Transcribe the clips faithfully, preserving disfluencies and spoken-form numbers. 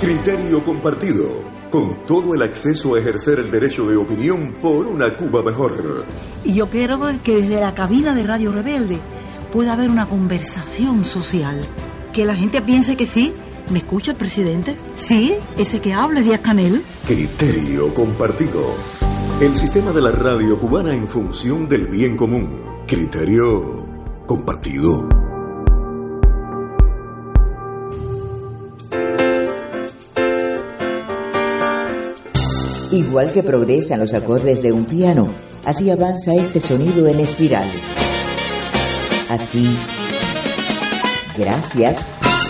Criterio compartido, con todo el acceso a ejercer el derecho de opinión por una Cuba mejor. Y yo quiero que desde la cabina de Radio Rebelde pueda haber una conversación social. Que la gente piense que sí, ¿me escucha el presidente? Sí, ese que habla es Díaz-Canel. Criterio compartido. El sistema de la radio cubana en función del bien común. Criterio compartido. Igual que progresan los acordes de un piano, así avanza este sonido en espiral. Así. Gracias.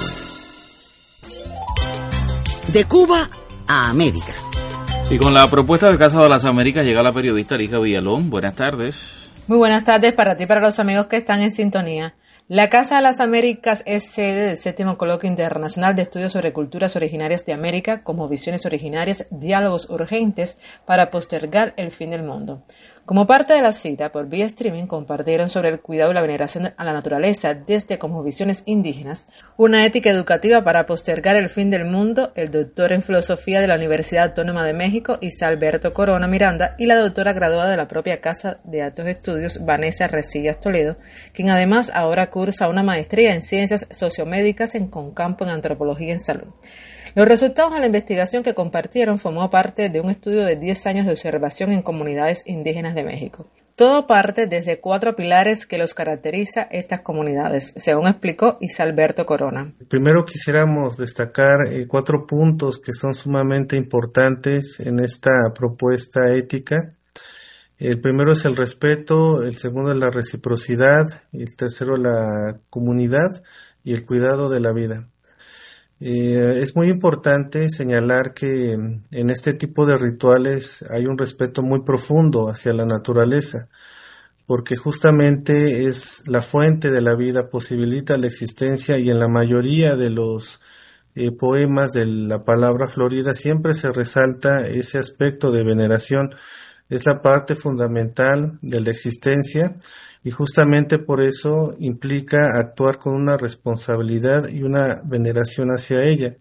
De Cuba a América. Y con la propuesta del Casa de las Américas llega la periodista Lija Villalón. Buenas tardes. Muy buenas tardes para ti y para los amigos que están en sintonía. La Casa de las Américas es sede del séptimo Coloquio Internacional de Estudios sobre Culturas Originarias de América, como visiones originarias, diálogos urgentes para postergar el fin del mundo. Como parte de la cita, por vía streaming compartieron sobre el cuidado y la veneración a la naturaleza desde Cosmovisiones Indígenas, una ética educativa para postergar el fin del mundo, el doctor en filosofía de la Universidad Autónoma de México, Isalberto Corona Miranda, y la doctora graduada de la propia Casa de Altos Estudios, Vanessa Resillas Toledo, quien además ahora cursa una maestría en Ciencias Sociomédicas en Concampo en Antropología en Salud. Los resultados de la investigación que compartieron formó parte de un estudio de diez años de observación en comunidades indígenas de México. Todo parte desde cuatro pilares que los caracteriza estas comunidades, según explicó Isalberto Corona. Primero quisiéramos destacar eh, cuatro puntos que son sumamente importantes en esta propuesta ética. El primero es el respeto, el segundo es la reciprocidad, el tercero la comunidad y el cuidado de la vida. Eh, es muy importante señalar que en este tipo de rituales hay un respeto muy profundo hacia la naturaleza, porque justamente es la fuente de la vida, posibilita la existencia, y en la mayoría de los eh, poemas de la palabra florida siempre se resalta ese aspecto de veneración. Es la parte fundamental de la existencia y justamente por eso implica actuar con una responsabilidad y una veneración hacia ella.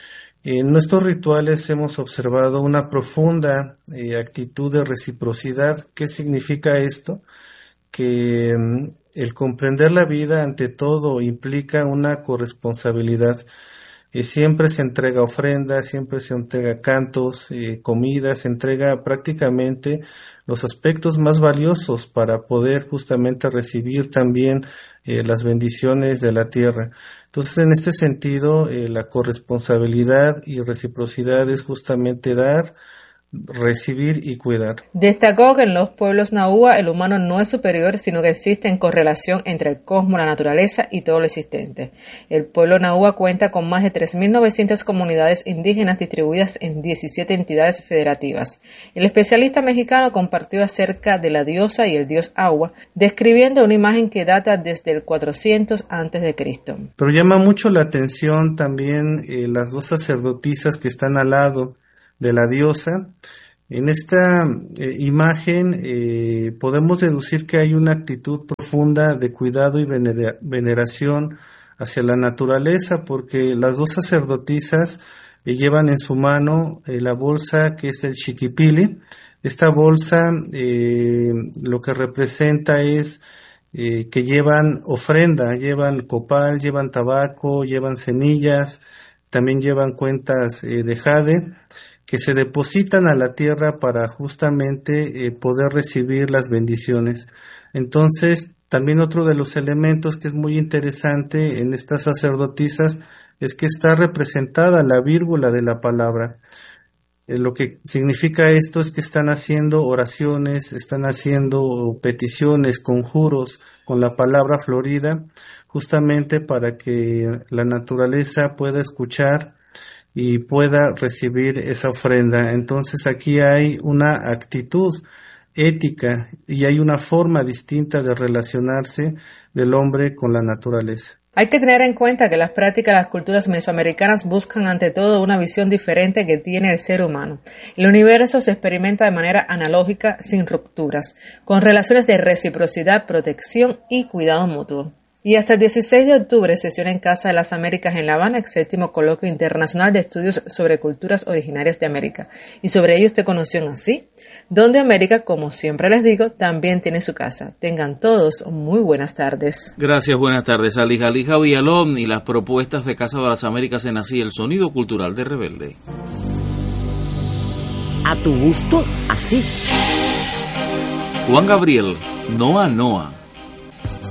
En nuestros rituales hemos observado una profunda eh, actitud de reciprocidad. ¿Qué significa esto? Que um, el comprender la vida ante todo implica una corresponsabilidad. Eh, siempre se entrega ofrenda, siempre se entrega cantos, eh, comida, se entrega prácticamente los aspectos más valiosos para poder justamente recibir también eh, las bendiciones de la tierra. Entonces, en este sentido, eh, la corresponsabilidad y reciprocidad es justamente dar, recibir y cuidar. Destacó que en los pueblos Nahua el humano no es superior, sino que existe en correlación entre el cosmos, la naturaleza y todo lo existente. El pueblo Nahua cuenta con más de tres mil novecientas comunidades indígenas distribuidas en diecisiete entidades federativas. El especialista mexicano compartió acerca de la diosa y el dios agua, describiendo una imagen que data desde el cuatrocientos antes de Cristo. Pero llama mucho la atención también eh, las dos sacerdotisas que están al lado de la diosa. En esta eh, imagen eh, podemos deducir que hay una actitud profunda de cuidado y venera- veneración hacia la naturaleza, porque las dos sacerdotisas eh, llevan en su mano eh, la bolsa que es el chiquipili. Esta bolsa eh, lo que representa es eh, que llevan ofrenda, llevan copal, llevan tabaco, llevan semillas, también llevan cuentas eh, de jade, que se depositan a la tierra para justamente eh, poder recibir las bendiciones. Entonces, también otro de los elementos que es muy interesante en estas sacerdotisas es que está representada la vírgula de la palabra. Eh, lo que significa esto es que están haciendo oraciones, están haciendo peticiones, conjuros con la palabra florida, justamente para que la naturaleza pueda escuchar y pueda recibir esa ofrenda. Entonces aquí hay una actitud ética y hay una forma distinta de relacionarse del hombre con la naturaleza. Hay que tener en cuenta que las prácticas de las culturas mesoamericanas buscan ante todo una visión diferente que tiene el ser humano. El universo se experimenta de manera analógica, sin rupturas, con relaciones de reciprocidad, protección y cuidado mutuo. Y hasta el dieciséis de octubre sesiona en Casa de las Américas en La Habana el séptimo Coloquio Internacional de Estudios sobre Culturas Originarias de América. Y sobre ello usted conoció en Así, donde América, como siempre les digo, también tiene su casa. Tengan todos muy buenas tardes. Gracias, buenas tardes. Alija Alija Villalón y las propuestas de Casa de las Américas en Así, el sonido cultural de Rebelde. A tu gusto, así. Juan Gabriel, Noa Noa.